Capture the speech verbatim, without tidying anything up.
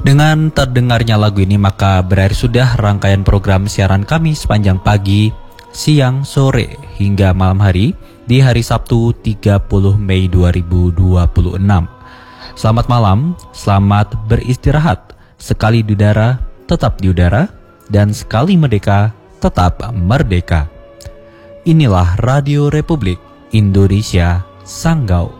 Dengan terdengarnya lagu ini maka berakhir sudah rangkaian program siaran kami sepanjang pagi, siang, sore hingga malam hari di hari Sabtu tiga puluh Mei dua ribu dua puluh enam. Selamat malam, selamat beristirahat. Sekali di udara, tetap di udara, dan sekali merdeka, tetap merdeka. Inilah Radio Republik Indonesia Sanggau.